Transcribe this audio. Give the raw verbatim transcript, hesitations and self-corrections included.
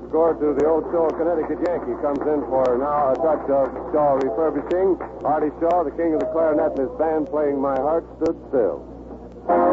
score to the Old Soul Connecticut Yankee. Comes in for now a touch of Shaw refurbishing. Artie Shaw, the king of the clarinet, and his band playing My Heart Stood Still.